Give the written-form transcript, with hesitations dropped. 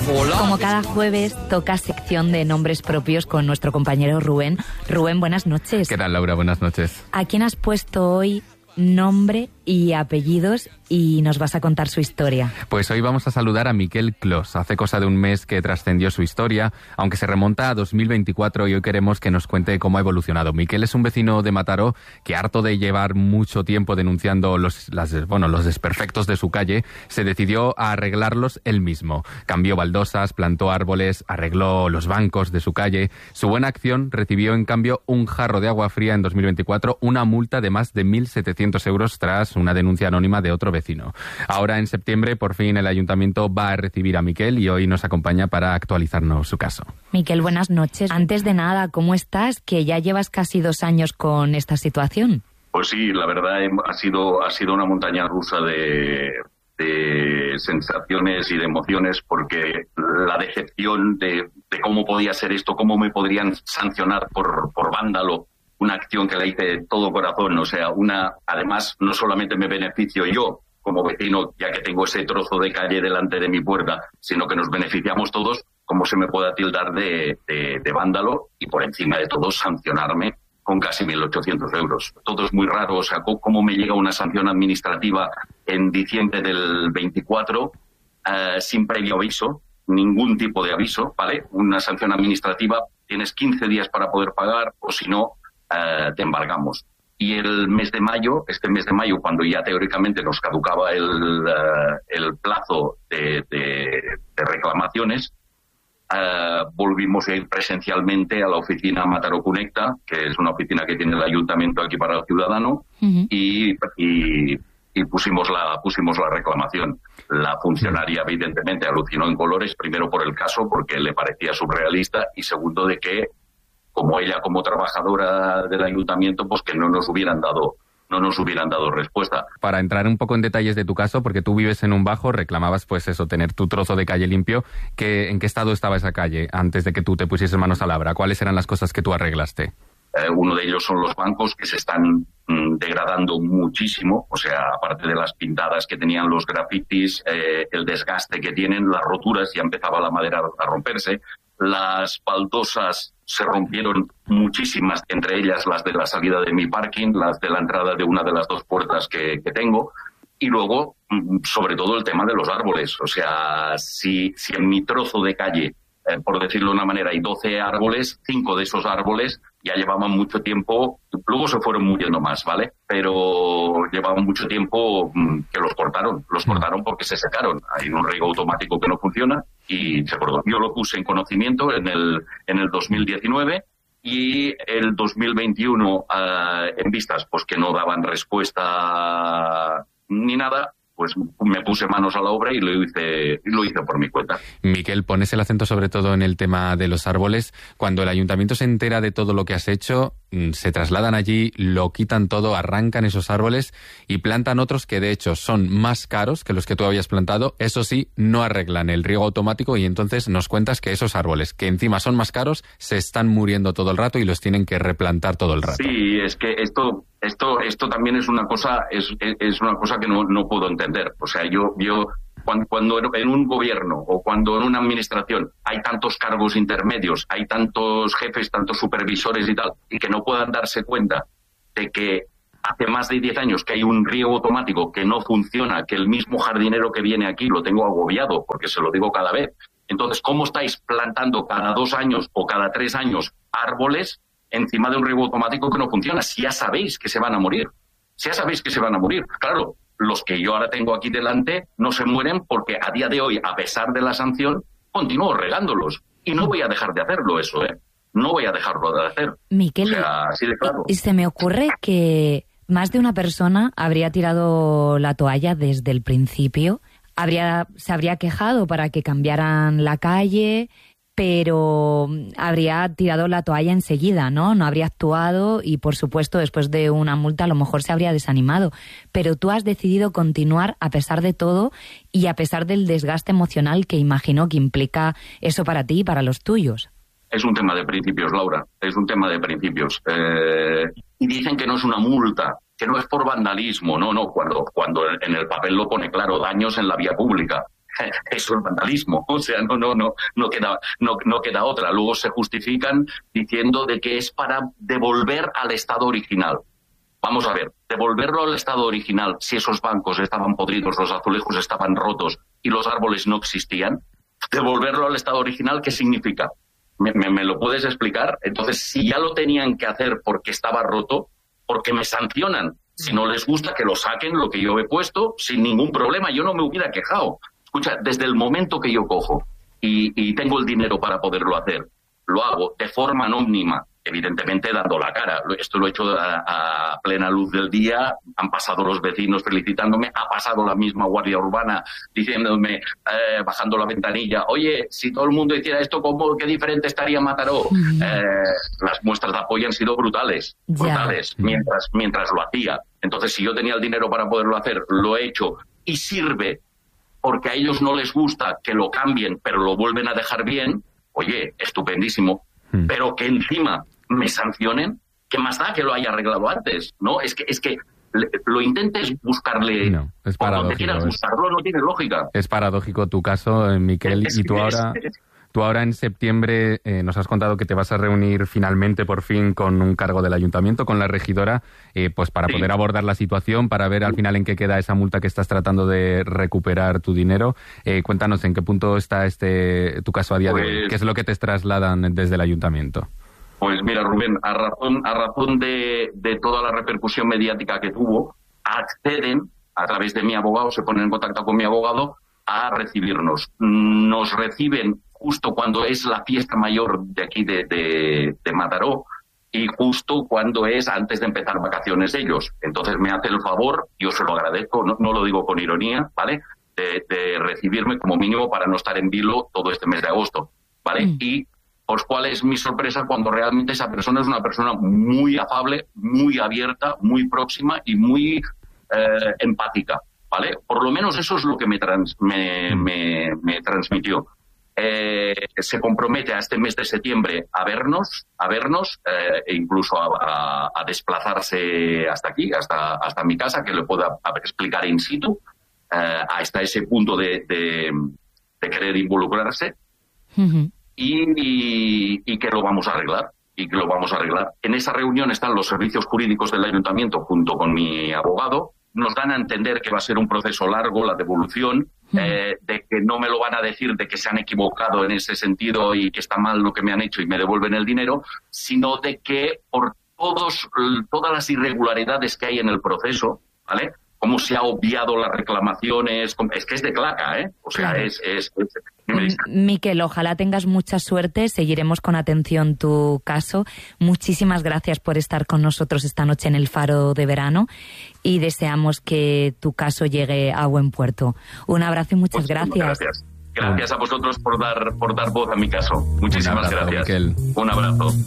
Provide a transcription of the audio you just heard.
Hola. Como cada jueves, toca sección de nombres propios con nuestro compañero Rubén. Rubén, buenas noches. ¿Qué tal, Laura? Buenas noches. ¿A quién has puesto hoy nombre y apellidos y nos vas a contar su historia? Pues hoy vamos a saludar a Miquel Clos. Hace cosa de un mes que trascendió su historia, aunque se remonta a 2024 y hoy queremos que nos cuente cómo ha evolucionado. Miquel es un vecino de Mataró que, harto de llevar mucho tiempo denunciando los desperfectos de su calle, se decidió a arreglarlos él mismo. Cambió baldosas, plantó árboles, arregló los bancos de su calle. Su buena acción recibió en cambio un jarro de agua fría en 2024, una multa de más de 1.700 euros tras una denuncia anónima de otro vecino. Ahora, en septiembre, por fin el ayuntamiento va a recibir a Miquel y hoy nos acompaña para actualizarnos su caso. Miquel, buenas noches. Antes de nada, ¿cómo estás? Que ya llevas casi 2 años con esta situación. Pues sí, la verdad ha sido una montaña rusa de sensaciones y de emociones, porque la decepción de cómo podía ser esto, cómo me podrían sancionar por vándalo, una acción que la hice de todo corazón, o sea, además no solamente me beneficio yo como vecino, ya que tengo ese trozo de calle delante de mi puerta, sino que nos beneficiamos todos, cómo se me pueda tildar de vándalo y por encima de todo sancionarme con casi 1.800 euros. Todo es muy raro, o sea, cómo me llega una sanción administrativa en diciembre del 24 sin previo aviso, ningún tipo de aviso, ¿vale? Una sanción administrativa, tienes 15 días para poder pagar o si no, te embargamos. Y el mes de mayo, cuando ya teóricamente nos caducaba el plazo de reclamaciones, volvimos a ir presencialmente a la oficina Mataró Connecta, que es una oficina que tiene el ayuntamiento aquí para el ciudadano, y pusimos la reclamación. La funcionaria evidentemente alucinó en colores, primero por el caso, porque le parecía surrealista, y segundo de que como ella, como trabajadora del ayuntamiento, pues que no nos hubieran dado respuesta. Para entrar un poco en detalles de tu caso, porque tú vives en un bajo, reclamabas pues eso, tener tu trozo de calle limpio. ¿En qué estado estaba esa calle antes de que tú te pusieses manos a la obra? ¿Cuáles eran las cosas que tú arreglaste? Uno de ellos son los bancos, que se están degradando muchísimo, o sea, aparte de las pintadas que tenían, los grafitis, el desgaste que tienen, las roturas, ya empezaba la madera a romperse. Las baldosas se rompieron muchísimas, entre ellas las de la salida de mi parking, las de la entrada de una de las 2 puertas que tengo, y luego, sobre todo, el tema de los árboles. O sea, si en mi trozo de calle, por decirlo de una manera, hay 12 árboles, 5 de esos árboles ya llevaban mucho tiempo, luego se fueron muriendo más, ¿vale? Pero llevaban mucho tiempo que los cortaron porque se secaron. Hay un riego automático que no funciona y se cortó. Yo lo puse en conocimiento en el 2019 y el 2021 en vistas pues que no daban respuesta ni nada, pues me puse manos a la obra y lo hice por mi cuenta. Miquel, pones el acento sobre todo en el tema de los árboles. Cuando el ayuntamiento se entera de todo lo que has hecho, se trasladan allí, lo quitan todo, arrancan esos árboles y plantan otros que de hecho son más caros que los que tú habías plantado. Eso sí, no arreglan el riego automático y entonces nos cuentas que esos árboles, que encima son más caros, se están muriendo todo el rato y los tienen que replantar todo el rato. Sí, es que esto también es una cosa que no puedo entender. O sea, yo cuando en un gobierno o cuando en una administración hay tantos cargos intermedios, hay tantos jefes, tantos supervisores y tal, y que no puedan darse cuenta de que hace más de 10 años que hay un riego automático que no funciona, que el mismo jardinero que viene aquí lo tengo agobiado porque se lo digo cada vez. Entonces, ¿cómo estáis plantando cada 2 años o cada 3 años árboles encima de un riego automático que no funciona? Si ya sabéis que se van a morir. Claro, los que yo ahora tengo aquí delante no se mueren porque a día de hoy, a pesar de la sanción, continúo regándolos. Y no voy a dejar de hacerlo eso, No voy a dejarlo de hacer. Miquel, o sea, así de claro. Y se me ocurre que más de una persona habría tirado la toalla desde el principio, se habría quejado para que cambiaran la calle, pero habría tirado la toalla enseguida, ¿no? No habría actuado y, por supuesto, después de una multa a lo mejor se habría desanimado. Pero tú has decidido continuar a pesar de todo y a pesar del desgaste emocional que imagino que implica eso para ti y para los tuyos. Es un tema de principios, Laura, es un tema de principios. Y dicen que no es una multa, que no es por vandalismo, no, cuando en el papel lo pone claro, daños en la vía pública. eso es vandalismo. O sea, no queda otra. Luego se justifican diciendo de que es para devolver al estado original. Vamos a ver, devolverlo al estado original, si esos bancos estaban podridos, los azulejos estaban rotos y los árboles no existían, devolverlo al estado original, ¿qué significa? ¿Me lo puedes explicar? Entonces, si ya lo tenían que hacer porque estaba roto, ¿por qué me sancionan? Si no les gusta, que lo saquen lo que yo he puesto sin ningún problema. Yo no me hubiera quejado. Escucha, desde el momento que yo cojo y tengo el dinero para poderlo hacer, lo hago de forma anónima, evidentemente dando la cara. Esto lo he hecho a plena luz del día, han pasado los vecinos felicitándome, ha pasado la misma Guardia Urbana diciéndome, bajando la ventanilla, oye, si todo el mundo hiciera esto, qué diferente estaría Mataró. Las muestras de apoyo han sido brutales, mientras lo hacía. Entonces, si yo tenía el dinero para poderlo hacer, lo he hecho y sirve porque a ellos no les gusta que lo cambien, pero lo vuelven a dejar bien, oye, estupendísimo. Pero que encima me sancionen, ¿qué más da que lo haya arreglado antes? No, es que lo intentes buscarle, no, es por donde quieras buscarlo, no tiene lógica. Es paradójico tu caso, Miquel, y tú ahora en septiembre nos has contado que te vas a reunir finalmente, por fin, con un cargo del ayuntamiento, con la regidora, pues para poder abordar la situación, para ver al final en qué queda esa multa que estás tratando de recuperar tu dinero. Cuéntanos en qué punto está tu caso a día de hoy. ¿Qué es lo que te trasladan desde el ayuntamiento? Pues mira, Rubén, a razón de toda la repercusión mediática que tuvo, acceden a través de mi abogado, se ponen en contacto con mi abogado a recibirnos. Nos reciben justo cuando es la fiesta mayor de aquí de Mataró y justo cuando es antes de empezar vacaciones ellos. Entonces me hace el favor, yo se lo agradezco, no lo digo con ironía, ¿vale?, de recibirme como mínimo para no estar en vilo todo este mes de agosto, ¿vale? Y pues cuál es mi sorpresa cuando realmente esa persona es una persona muy afable, muy abierta, muy próxima y muy empática, ¿vale? Por lo menos eso es lo que me transmitió. Se compromete a este mes de septiembre a vernos, e incluso a desplazarse hasta aquí, hasta mi casa, que le pueda explicar in situ, hasta ese punto de querer involucrarse. Uh-huh. Y que lo vamos a arreglar. En esa reunión están los servicios jurídicos del ayuntamiento junto con mi abogado. Nos dan a entender que va a ser un proceso largo la devolución, de que no me lo van a decir de que se han equivocado en ese sentido y que está mal lo que me han hecho y me devuelven el dinero, sino de que por todas las irregularidades que hay en el proceso, ¿vale?, cómo se ha obviado las reclamaciones, es que es de claca, ¿eh? O sea, claro. Miquel, ojalá tengas mucha suerte, seguiremos con atención tu caso. Muchísimas gracias por estar con nosotros esta noche en el Faro de Verano y deseamos que tu caso llegue a buen puerto. Un abrazo y muchas gracias. Gracias a vosotros por dar voz a mi caso. Muchísimas gracias. Miquel. Un abrazo.